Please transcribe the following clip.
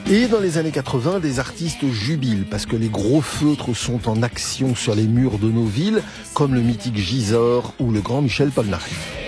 Et dans les années 80, des artistes jubilent parce que les gros feutres sont en action sur les murs de nos villes, comme le mythique Gisors ou le grand Michel Polnareff.